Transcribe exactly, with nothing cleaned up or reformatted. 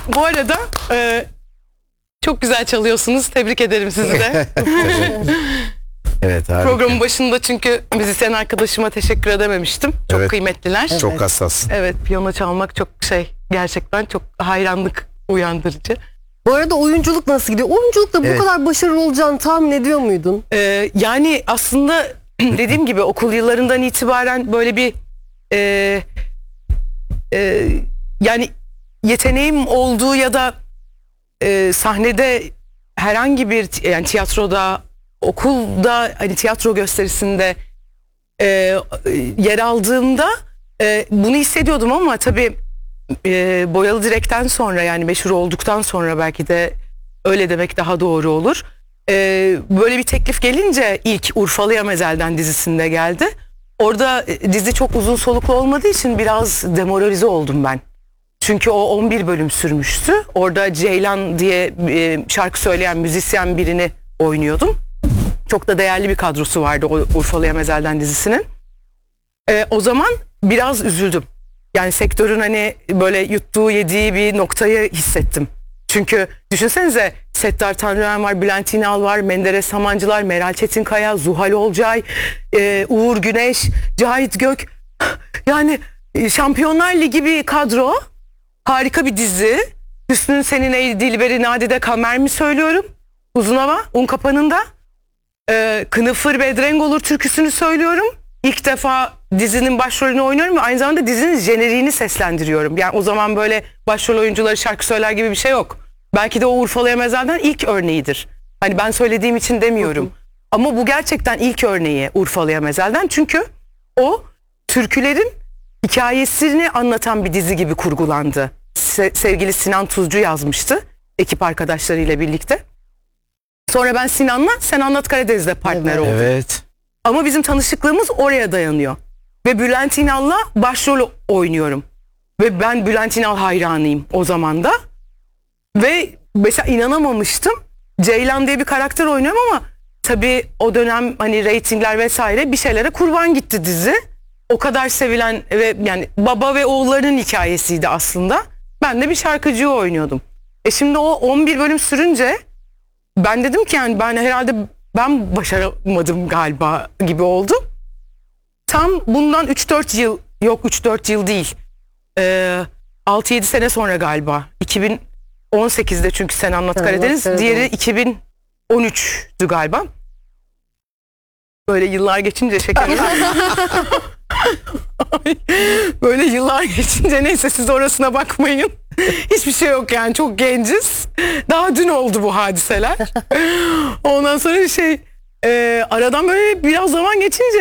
Bu arada e, çok güzel çalıyorsunuz. Tebrik ederim sizi de. Evet, harika. Programın başında çünkü müzisyen arkadaşıma teşekkür edememiştim. Çok Evet. kıymetliler. Evet. Çok hassas. Evet, piyano çalmak çok şey, gerçekten çok hayranlık uyandırıcı. Bu arada oyunculuk nasıl gidiyor? Oyunculukta bu Evet. kadar başarılı olacağını tahmin ediyor muydun? Ee, yani aslında dediğim gibi okul yıllarından itibaren böyle bir e, e, yani yeteneğim olduğu ya da e, sahnede herhangi bir yani tiyatroda, okulda hani tiyatro gösterisinde e, yer aldığımda e, bunu hissediyordum ama tabii e, Boyalı Direk'ten sonra, yani meşhur olduktan sonra belki de öyle demek daha doğru olur. Ee, böyle bir teklif gelince ilk Urfalı'ya Mezel'den dizisinde geldi. Orada e, dizi çok uzun soluklu olmadığı için biraz demoralize oldum ben. Çünkü o on bir bölüm sürmüştü. Orada Ceylan diye e, şarkı söyleyen müzisyen birini oynuyordum. Çok da değerli bir kadrosu vardı o Urfalı'ya Mezel'den dizisinin. Ee, o zaman biraz üzüldüm. Yani sektörün hani böyle yuttuğu yediği bir noktayı hissettim. Çünkü düşünsenize, Settar Tanrıver var, Bülent İnal var, Menderes Samancılar, Meral Çetinkaya, Zuhal Olcay, e, Uğur Güneş, Cahit Gök. Yani e, Şampiyonlar Ligi bir kadro. Harika bir dizi. Hüsnü Senin Ey Dilberi Nadide Kamer mi söylüyorum? Uzun Hava, Un Kapanı'nda. E, Kınıfır Bedreng Olur türküsünü söylüyorum. İlk defa dizinin başrolünü oynuyorum ve aynı zamanda dizinin jeneriğini seslendiriyorum. Yani o zaman böyle başrol oyuncuları şarkı söyler gibi bir şey yok. Belki de o Urfalı'ya Mezel'den ilk örneğidir. Hani ben söylediğim için demiyorum. Ama bu gerçekten ilk örneği Urfalı'ya Mezel'den. Çünkü o türkülerin hikayesini anlatan bir dizi gibi kurgulandı. Se- sevgili Sinan Tuzcu yazmıştı ekip arkadaşlarıyla birlikte. Sonra ben Sinan'la Sen Anlat Karadeniz'de partner oldum. Evet. Ama bizim tanışıklığımız oraya dayanıyor. Ve Bülent İnal'la başrol oynuyorum. Ve ben Bülent İnal hayranıyım o zaman da. Ve mesela inanamamıştım. Ceylan diye bir karakter oynuyorum ama tabii o dönem hani reytingler vesaire bir şeylere kurban gitti dizi. O kadar sevilen ve yani baba ve oğulların hikayesiydi aslında. Ben de bir şarkıcıyı oynuyordum. E şimdi o on bir bölüm sürünce ben dedim ki yani ben herhalde ben başaramadım galiba gibi oldu. Tam bundan üç dört yıl, yok üç dört yıl değil, ee, altı yedi sene sonra galiba, iki bin on sekizde çünkü Sen Anlat Sen Karadeniz, Anlat diğeri Karadeniz. iki bin on üçtü galiba. Böyle yıllar geçince şekerim. Böyle yıllar geçince neyse, siz orasına bakmayın. Hiçbir şey yok yani, çok genciz. Daha dün oldu bu hadiseler. Ondan sonra şey e, aradan böyle biraz zaman geçince